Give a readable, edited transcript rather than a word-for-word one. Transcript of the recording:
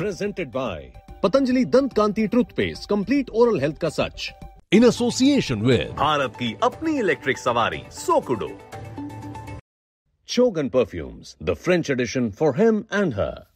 Presented by Patanjali Dant Kanti Toothpaste, complete oral health का सच. In association with Bharat की अपनी electric सवारी सोकुडो. Chogan Perfumes, the French edition for him and her.